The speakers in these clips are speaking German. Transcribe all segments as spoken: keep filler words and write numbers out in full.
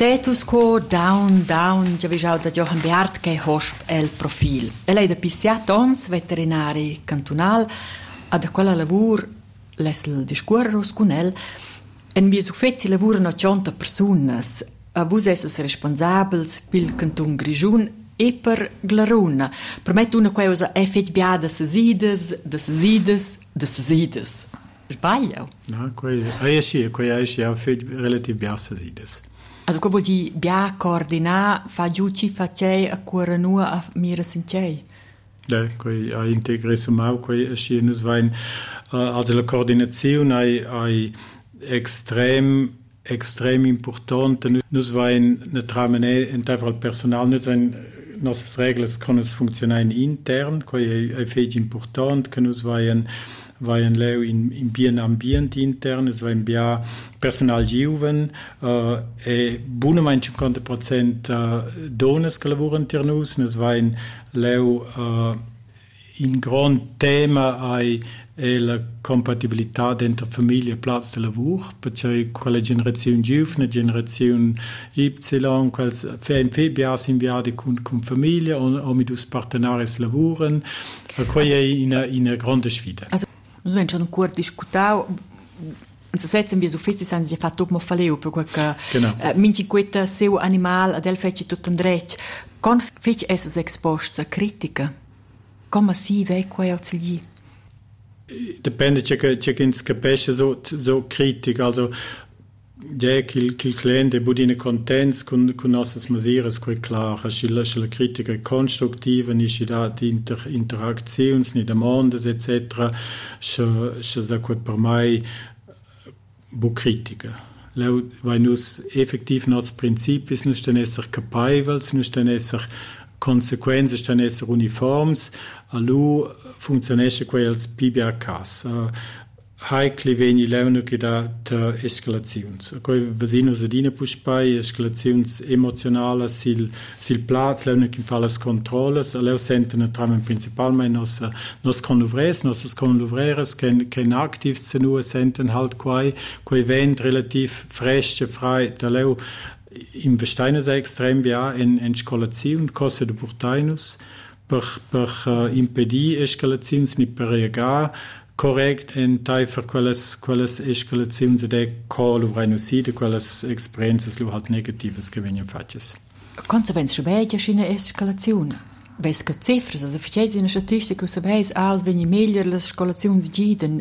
Status quo, down, down, già visto da Johann Beard che hosp el profil. E lei da pissiat ons veterinari cantonal, a da quella lavur l'essel discorros con el, en vi suffezzi lavorano cento personas, a vos esses responsabils pil canton Grigiun e per Glaruna. Permetto una cosa è fet bia da sesides, da sesides, da sesides. Sbaglio? No, quei è sì, quei è sì, è fet relativ bia sesides. Also, co vuol dire bia coordinar, fa giuci, fa cei, a cuore nua, a mira sin cei? Ja, quei a integresso mau, quei è sì, nus vain, uh, also la coordinazione è extrem extrem importante. Nus vain ne tramene in einfach al personal, nus vain nossas reglas können funktionieren intern, quei è fet important, che nus vain vain leu in, in bien ambient intern, es vain bia personal giuven, uh, e bunamein cinquanta procent uh, donas che lavoran ter nus, es vain leu uh, in grand tema ai e la compatibilità dentro famiglia e platz de lavoro, perché quella generazione giovane, generazione Y, quels fein fe bias inviati con con famiglia o, o mit us partenaris lavoren, quei è una una grande sfida. Also, noi abbiamo un cuore discutau, non so se vi uffici sanno si è fatto un faleo, perché genau. uh, minci quetta seu animal, ad el fece tutto un dreccio, con fece esses exposti a critica, come si vede quei auxili? Depende, c'è che c'è che capisce so so critica, also ja qu'il qu'il cliente budine contents con con nossas masiras quel klar, che la la critica è costruttiva, ni ci da di inter, interazioni ni da mondes eccetera, che che sa quel per mai bu critica. Leu vai nus effektiv nos principis nus ten esser capaivels, nus ten esser consequenze stanno essere uniforms, a lui funzionesce quei als P B A cas. Uh, Heikli veni leunu che da escalazions. Quei vasino sedine puspai escalazions emotionale sil sil plats leunu che fa las controlles, leu senten tramen principalmente nos nos conuvres, nos conuvreres ken ken aktiv zu senten halt quei quei vent relativ fresche frei da leu investeina sei extrem bia in in scolazione costa de portainus per per uh, impedir escalazions ni per reagar correct en tai per quelles quelles escalazions de call uvrainuside quelles experiences lu halt negatives gewinnen fatches. Consequenze schweiger in escalazione. Ves che cifras, also facesi una statistica se veis als wenn i meglio le escalazions giden.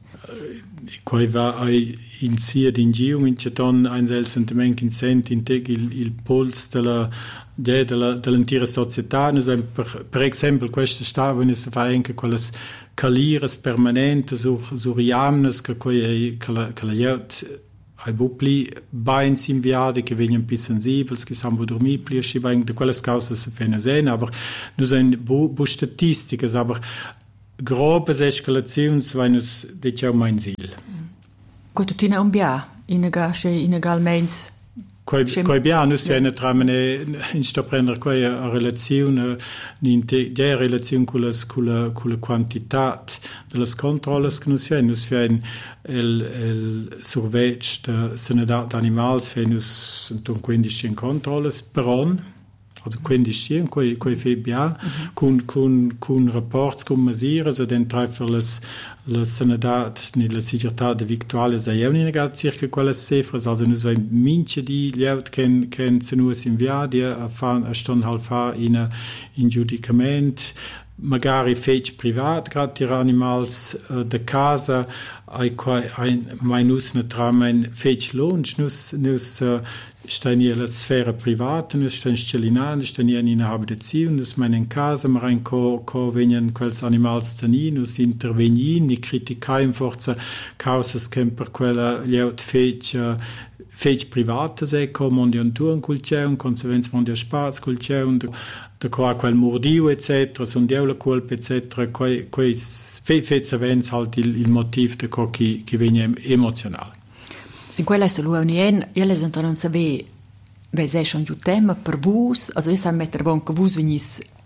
Quai va ai in sia d'ingium in ceton ein sel sentiment in sent in teg il, il puls della de, della dell'intera società, per, per esempio questo sta wenn es fa anche quelles calires permanente sur sur iamnes che quei che la che la jut ai bupli bains inviade che vengono più sensibili, che sanno dormire più, che vengono di quelle cose si fanno sehen, aber nur sind bu, bu statistiche, aber grobe escalazioni wenn es diciamo mein Ziel. Quando tu ne un bia, in gasce in egalmens. Coi coi bia nus viene tramene in sto prendere quei a relazione in der relazione con la con la con la quantità delle controlles che nus viene nus viene il il surveg de sanità animals viene nus quindici controlles per anno. Also quindici, quei quei fe bia, con con con rapports con masires e den trefer les la sanadat ni la sicurtà de victuale sa eu ni negat circa quelle cifras, also nus ein minche di leut ken ken zenus inviadi a fan a ston halfa in in giudicament magari fech privat grad die animals uh, de casa ai quai ein minus ne tramen fech lunch nus nus uh, stehen in la sfera privata, nus stehen scelinando, stehen in una abitazione, nus men in casa, ma rein co co venien quels animals tani, nus intervenin, ni criticaim forza causas che per quella liaut fech uh, fech privata se co mondian tuan culceun, consequenza mondian spaz culceun, da qua quel mordiu eccetera, son dieu la colpa eccetera, quei quei fe fez avens halt il, il motiv de co chi chi vegna emozional. Sin quella è l'Unione, io le sento non sapere, se è un tema per voi, also io so mettere bon che voi venis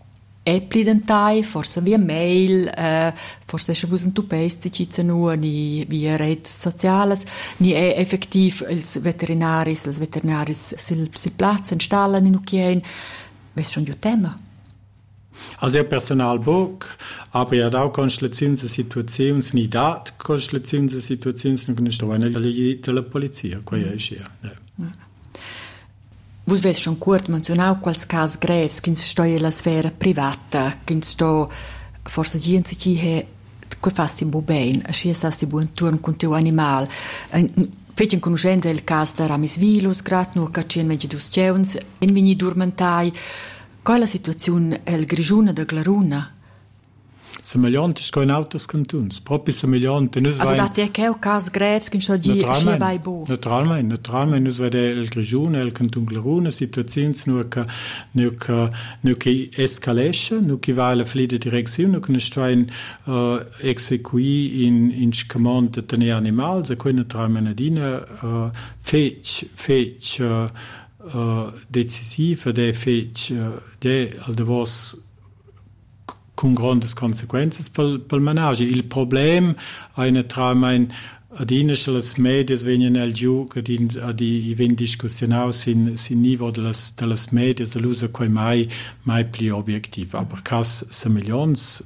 appli dentai, forse via mail, eh, forse se vusen tu pesti ci nu ni via reti sociali, ni è effektiv ils veterinaris, ils veterinaris sil sil Platz installen in Ukien. Wes schon jo tema? Also, il personal book, aber ja auch Konstellationen, Situationen, nicht dat Konstellationen, Situationen, non sto bene della polizia, qua è ja. Vos ves schon kurz menzionau quals cas greves, che sto la sfera privata, che sto forse gente ci he que fasti bu ben, ascia sasti bu intorno con teu animal. Fecin conoscendo il cas da Ramis Vilus, grat nu cacien meggi dus ceuns, in vini dormentai. Qual è la situazione el Grigiuna da Glaruna? Semegliante sco in autos cantons, proprio semegliante. Also da te che o cas greves che sto gi scia vai bu. Naturalmente, naturalmente nus vede il Grigiuna, il canton Glaruna, situazions nu che nu che nu che escalesce, nu che va alla flide direzione, nu che sto in uh, exequi in in scamont de tene animals, e quella tramanadina uh, fetch fetch uh, uh, decisiva de fetch uh, de al de vos con grandes consequenze pel pel menage. Il problem eine tramen adines les medias venien el giu che di di ven discussionau sin sin niveau de las de las medias l'usa coi mai mai pli objektiv, aber cas semeglions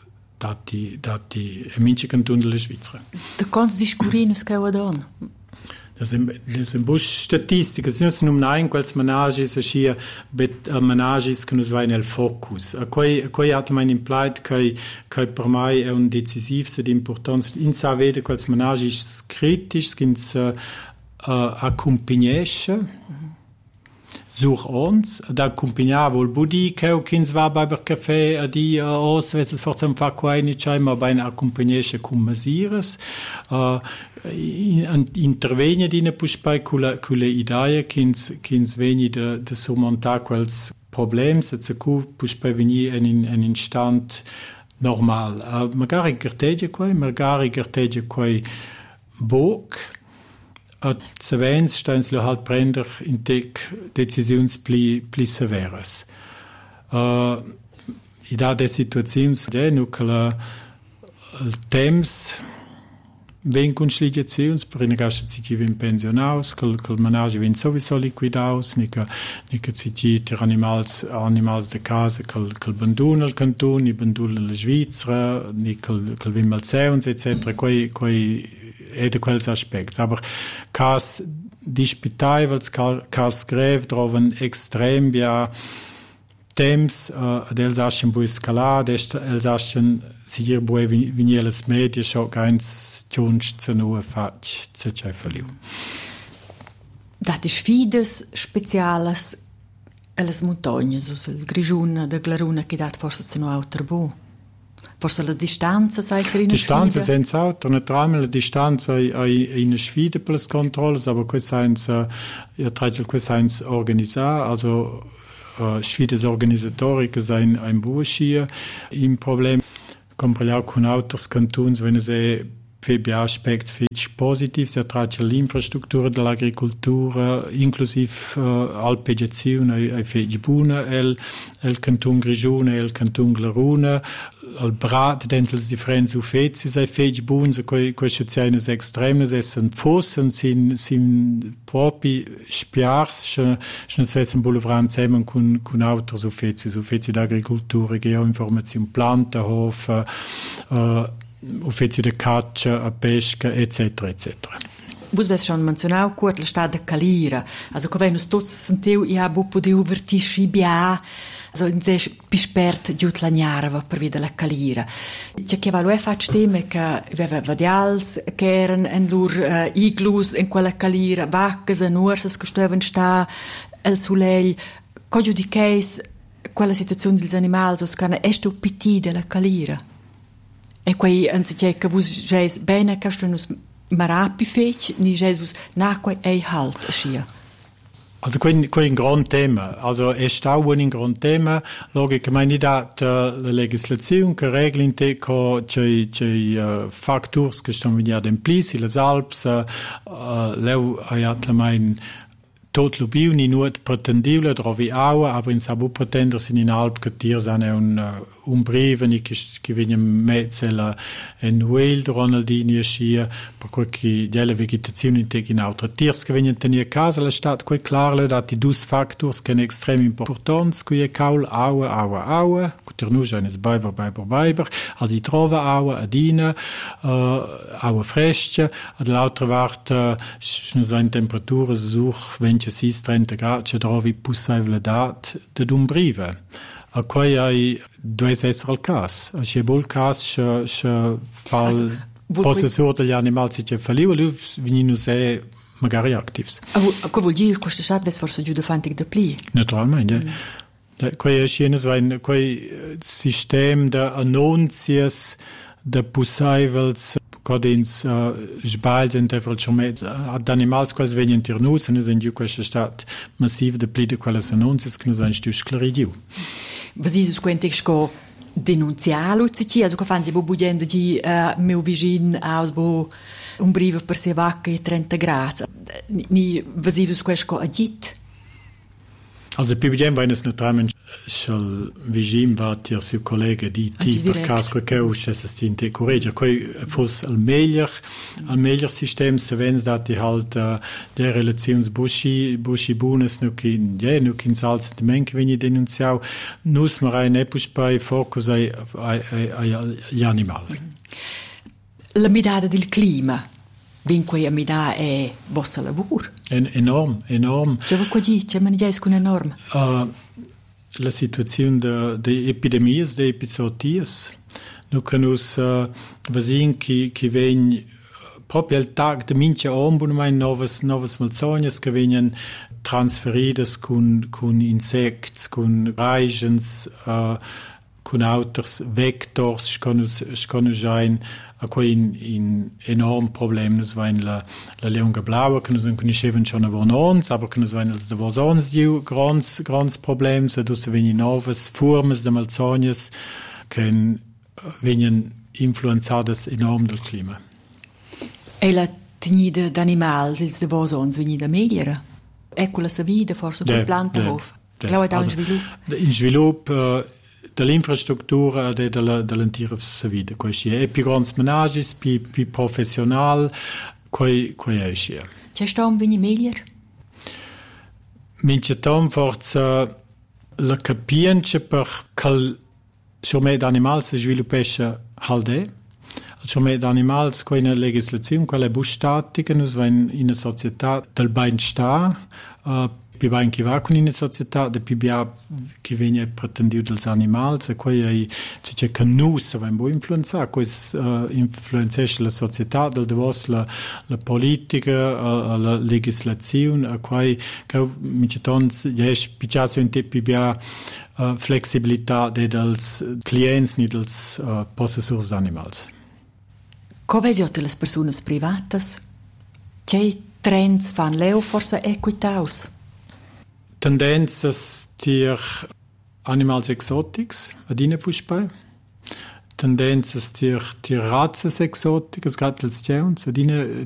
dati dati e minci canton de la Svizzera. De cons discurinus che vadon. Das sind das sind Busch Statistiken, das sind nur nein quals menages schier bet menages che nos vai nel focus. A coi coi hat mein implied che che per mai è un decisiv sed importanza in sa vede quals menages kritisch skins uh, uh, accompagnesce mm-hmm. Sur ons, da accompagnar vol budi che o kins va bei ber caffè a di uh, os ves es forse un fa qua in chai ma ben accompagnesce cum masires uh, in, intervenia dine puspai cula cula idea kins kins veni de de surmontar quels problems et se cu puspai veni en in en instant normal. Uh, magari gertegia quai, magari gertegia quai boc a sevens steins lo halt prender in tec decisions pli pli severas. Uh, I da de situazions de nu che la il temps ven conciliazions per una gascia ci vin pensionaus, che il menage vin sowieso liquidaus, ni che ni che ci ter animals animals de casa che che banduna il canton, i banduna la Svizzera, ni che che vin malseuns et cetera. Quei quei e de quels aspects, aber cas dispitai vals cas grev droven extrem bia temps uh, dels aschen bu escalar, dest els aschen sicher bu vinieles media scho gains tjunsch zu nu fac zu cefaliu. Dat is sfides specialas elles montagnes, us il Grigiuna de Glaruna che dat forse zu nu auter bu. Forse la distanza sai che in distanza senza auto naturalmente la distanza è in sfida per le controlli, aber questo senza ja tragico questo senza organizzare, also uh, sfide organisatoriche sein ein Burschi im Problem comprelau con autos cantons wenn es für Aspekt fetch positiv, si attraccia l'infrastruttura dell'agricoltura, inclusive uh, alpegiazione e fetch buna, el, el canton Grigiuna, el canton Glaruna, al brat dentels differenze ufezi sei fetch bun, so queste zienus extremes essen fossen sin sin propi spiars, schon svessen boulevran zusammen con con autos ufezi, ufezi d'agricoltura, geoinformation, Plantenhof, uh, uffizi de caccia, a pesca, et cetera, et cetera. Vos ves schon menzionau curt la stad de Calira, also co venus tots sentiu ja bu podeu vertisci bia, also in se pispert giut la gnarva per via la Calira. C'è che value fac teme che aveva vadials che erano en lur uh, iglus in quella Calira, vaccas e nursas che steven sta al soleil, co giudicheis quella situazione dels animals, os cana estu piti de la Calira. E quei anziché che vos geis bene che stanus marapi fetch, ni geis vos na quei ei halt schia. Also quei quei un gran tema, also è stau un gran tema, logicamente da la legislazione che regla in te co c'è c'è uh, factors che stanno venire d'emplis, le Alps, uh, leu ayat la mein tot lubiu ni nuot pretendiula drovi aua, aber in sabu pretender sin in alp che tirsane un uh, un breve ni che che vegna mezzela en wild Ronaldini scia per cui che delle vegetazione in teg in altre tirs che vegna tenir casa la stat quei klarle dat die dus factors che extrem importants qui e kaul aua aua aua ternuja enes biber biber biber als i trova aua adina uh, aua frescia ad l'altra vart uh, no sein temperature such vence sis trenta grad che trovi possibile dat de dum brive a quei ai due esser al cas a che bol cas che che fal possessor degli animali si che faliu lu veninu se magari actives a co vuol dire questo chat ves forse giù de fantic de pli naturalmente mm. Quei scienes vain quei system de annunzias de possibils codins uh, sbaglios in tevel chomet ad animals quals venien tirnus ne sind ju questa stat massiv de pli de quelles annunzias che nos ein stus claridiu. Was ist es quentig sco denunzialo ci also che fanno bo budende di uh, meu vicin aus bo un brivo per se vacche trenta gradi ni was ist es questo agit. Also più bien wenn es naturalmente schal vigim va tir su collega di ti per caso che us es stinte correggia coi fos al meglio al meglio system se wenn dat die halt uh, der relations buschi buschi bunes nu kin ja nu kin salz de menke wenn i denunziau nus ma rein epus bei focus ai ai agli animali. La midada del clima vinque a midà è vostra lavoro. En, enorm, enorm. C'è vuoi dire, c'è manigiais con enorm? Uh, la situazione de, de epidemias, de epizootias. Nu canus uh, vasin che che vegn proprio al tag de mincha ombun mein novas novas malsonias che vegnan transferidas con con insects, con raigens, uh, con auters vectors, sconus sconus ein a quei in, in enorm problem nus vain la la leunga blaua che nus conoscevan schon avon ons aber che nus vain als de vosons diu grands grands problems e dus veni novas formas de malsonias che venien influenzadas enorm del clima. E la tenida d'animals ils de vosons veni da megliera? Ecco la sa vida forse col plantahof. Lau et un svilup. In svilup uh, dell'infrastruttura de della dell'intera sa vida quasi è più grans menagis più più professional quei quei è sia c'è stom vini meglier mince tom forza la capienza per cal schon animals se sviluppescha halde schon mit animals quei una legislazione quale bustatica nus vain in una società del bienestar uh, più ben che va con in società de più bia che viene pretendiu dels animals e quei ai c'è che nus va in bo influenza quis uh, influenzesce la società del de vos la la politica uh, la legislazione a quei che mi c'tons jes picciasso in te più bia uh, flexibilità de dels clients ni dels uh, possessors animals. Come siete le persone privatas? Che trends fan leo forse equitaus? Tendences tier animals exotics, adine puspai. Tendences tier tier razes exoticas, gatels tjeuns, adine